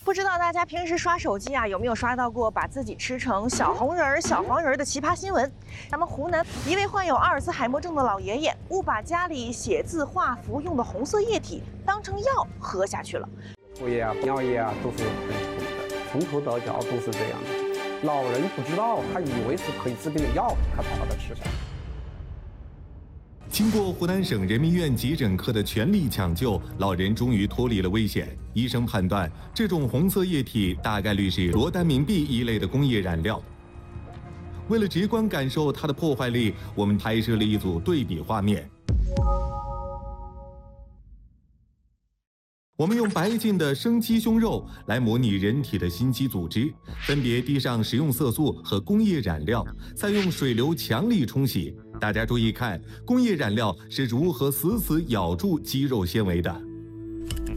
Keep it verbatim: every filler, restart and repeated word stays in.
不知道大家平时刷手机啊，有没有刷到过把自己吃成小红人儿、小黄人儿的奇葩新闻？咱们湖南一位患有阿尔茨海默症的老爷爷，误把家里写字画符用的红色液体当成药喝下去了。 服液啊、尿液啊都是很苦的，从头到脚都是这样的。老人不知道，他以为是可以治病的药，他才把它吃下去。 经过湖南省人民医院急诊科的全力抢救，老人终于脱离了危险。医生判断，这种红色液体大概率是罗丹明碧一类的工业染料。为了直观感受它的破坏力，我们拍摄了一组对比画面。我们用白净的生鸡胸肉来模拟人体的心肌组织，分别滴上食用色素和工业染料，再用水流强力冲洗。 大家注意看，工业染料是如何死死咬住肌肉纤维的。